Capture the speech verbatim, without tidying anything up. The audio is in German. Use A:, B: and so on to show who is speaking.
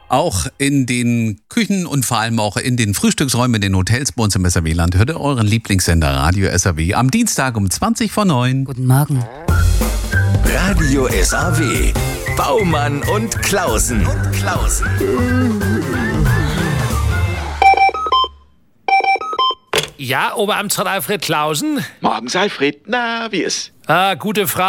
A: Auch in den Küchen und vor allem auch in den Frühstücksräumen in den Hotels bei uns im S R W-Land hört ihr euren Lieblingssender Radio S R W am Dienstag um zwanzig vor neun.
B: Guten Morgen.
C: Radio S R W. Baumann und Klausen. Und Klausen.
D: Ja, Oberamtsrat Alfred Klausen?
E: Morgens, Alfred. Na, wie ist?
D: Ah, gute Frage.